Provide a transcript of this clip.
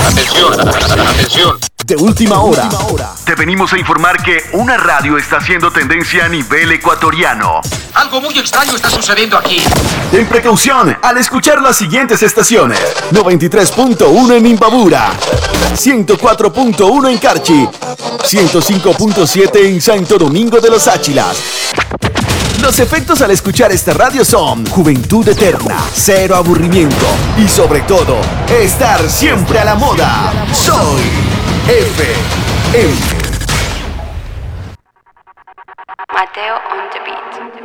Atención. De última hora. Te venimos a informar que una radio está haciendo tendencia a nivel ecuatoriano. Algo muy extraño está sucediendo aquí. Ten precaución al escuchar las siguientes estaciones: 93.1 en Imbabura, 104.1 en Carchi, 105.7 en Santo Domingo de los Áchilas. Los efectos al escuchar esta radio son juventud eterna, cero aburrimiento y sobre todo, estar siempre a la moda. Soy FM. Mateo on the beat.